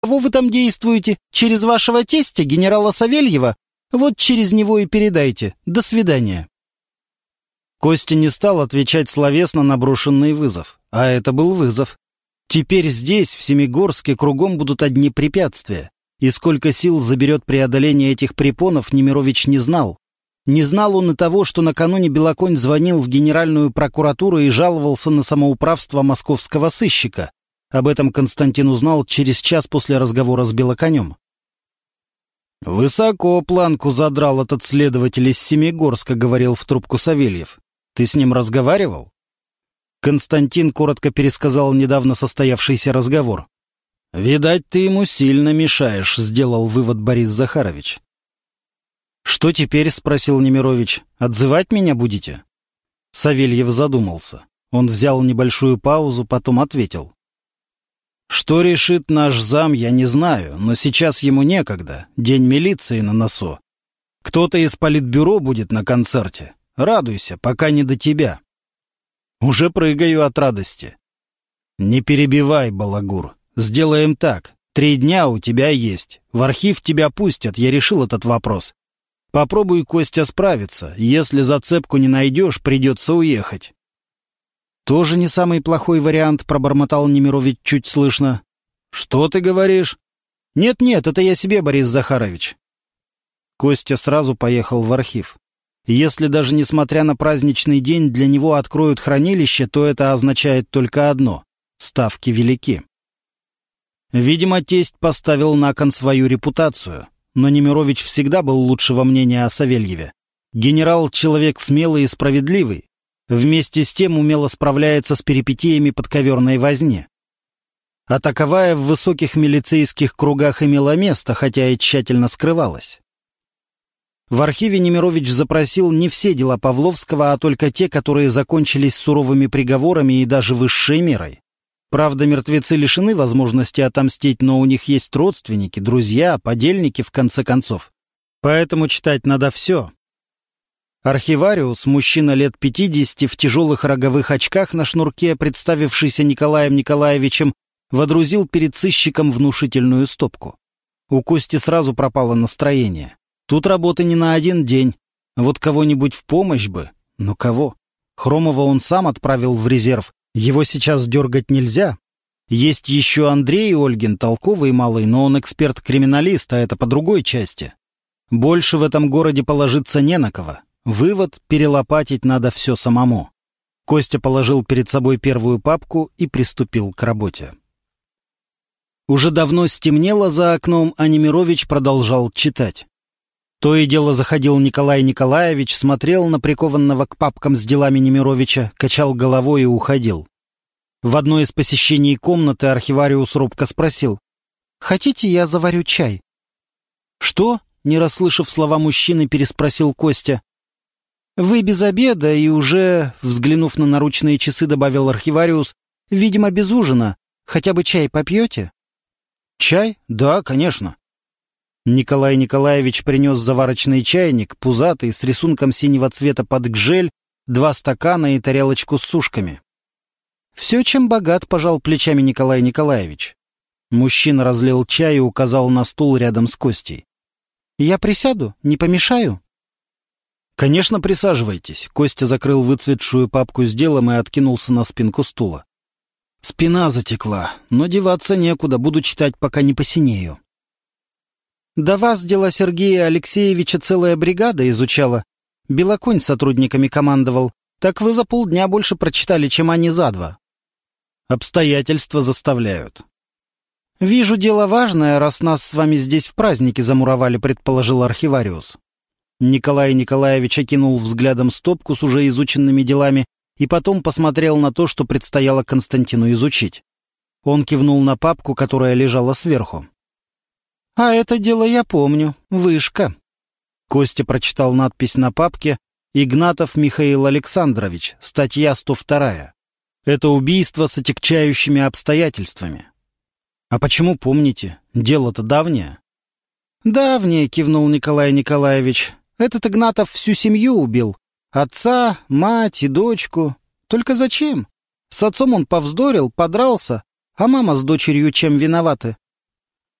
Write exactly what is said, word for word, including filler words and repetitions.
Кого вы там действуете? Через вашего тестя, генерала Савельева? Вот через него и передайте. До свидания». Костя не стал отвечать словесно на брошенный вызов. А это был вызов. Теперь здесь, в Семигорске, кругом будут одни препятствия. И сколько сил заберет преодоление этих препонов, Немирович не знал. Не знал он и того, что накануне Белоконь звонил в Генеральную прокуратуру и жаловался на самоуправство московского сыщика. Об этом Константин узнал через час после разговора с Белоконем. «Высоко планку задрал этот следователь из Семигорска», — говорил в трубку Савельев. «Ты с ним разговаривал?» Константин коротко пересказал недавно состоявшийся разговор. «Видать, ты ему сильно мешаешь», — сделал вывод Борис Захарович. «Что теперь?» — спросил Немирович. «Отзывать меня будете?» Савельев задумался. Он взял небольшую паузу, потом ответил. «Что решит наш зам, я не знаю, но сейчас ему некогда. День милиции на носу. Кто-то из политбюро будет на концерте. Радуйся, пока не до тебя». «Уже прыгаю от радости». «Не перебивай, балагур. Сделаем так. Три дня у тебя есть. В архив тебя пустят, я решил этот вопрос. Попробуй, Костя, справиться. Если зацепку не найдешь, придется уехать». «Тоже не самый плохой вариант», — пробормотал Немирович чуть слышно. «Что ты говоришь?» «Нет-нет, это я себе, Борис Захарович». Костя сразу поехал в архив. Если даже несмотря на праздничный день для него откроют хранилище, то это означает только одно — ставки велики. Видимо, тесть поставил на кон свою репутацию, но Немирович всегда был лучшего мнения о Савельеве. Генерал — человек смелый и справедливый, вместе с тем умело справляется с перипетиями подковерной возни. А таковая в высоких милицейских кругах имела место, хотя и тщательно скрывалась. В архиве Немирович запросил не все дела Павловского, а только те, которые закончились суровыми приговорами и даже высшей мерой. Правда, мертвецы лишены возможности отомстить, но у них есть родственники, друзья, подельники, в конце концов. Поэтому читать надо все. Архивариус, мужчина лет пятидесяти, в тяжелых роговых очках на шнурке, представившийся Николаем Николаевичем, водрузил перед сыщиком внушительную стопку. У Кости сразу пропало настроение. Тут работы не на один день. Вот кого-нибудь в помощь бы. Но кого? Хромова он сам отправил в резерв. Его сейчас дергать нельзя. Есть еще Андрей Ольгин, толковый малый, но он эксперт-криминалист, а это по другой части. Больше в этом городе положиться не на кого. Вывод — перелопатить надо все самому. Костя положил перед собой первую папку и приступил к работе. Уже давно стемнело за окном, а Немирович продолжал читать. То и дело заходил Николай Николаевич, смотрел на прикованного к папкам с делами Немировича, качал головой и уходил. В одно из посещений комнаты архивариус робко спросил: «Хотите, я заварю чай?» «Что?» — не расслышав слова мужчины, переспросил Костя. «Вы без обеда и уже...» — взглянув на наручные часы, добавил архивариус. «Видимо, без ужина. Хотя бы чай попьете?» «Чай? Да, конечно». Николай Николаевич принес заварочный чайник, пузатый, с рисунком синего цвета под гжель, два стакана и тарелочку с сушками. «Все, чем богат», — пожал плечами Николай Николаевич. Мужчина разлил чай и указал на стул рядом с Костей. «Я присяду? Не помешаю?» «Конечно, присаживайтесь». Костя закрыл выцветшую папку с делом и откинулся на спинку стула. «Спина затекла, но деваться некуда, буду читать, пока не посинею». «До вас дела Сергея Алексеевича целая бригада изучала. Белоконь с сотрудниками командовал. Так вы за полдня больше прочитали, чем они за два». «Обстоятельства заставляют». «Вижу, дело важное, раз нас с вами здесь в празднике замуровали», — предположил архивариус. Николай Николаевич окинул взглядом стопку с уже изученными делами и потом посмотрел на то, что предстояло Константину изучить. Он кивнул на папку, которая лежала сверху. «А это дело я помню. Вышка». Костя прочитал надпись на папке: «Игнатов Михаил Александрович. Статья сто вторая. Это убийство с отягчающими обстоятельствами». «А почему помните? Дело-то давнее». «Давнее», — кивнул Николай Николаевич. «Этот Игнатов всю семью убил. Отца, мать и дочку. Только зачем? С отцом он повздорил, подрался, а мама с дочерью чем виноваты?